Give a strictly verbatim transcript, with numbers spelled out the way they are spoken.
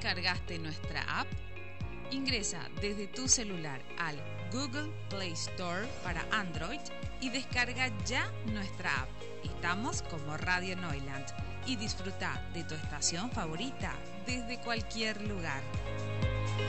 descargaste nuestra app? Ingresa desde tu celular al Google Play Store para Android y descarga ya nuestra app. Estamos como Radio Neuland y disfruta de tu estación favorita desde cualquier lugar.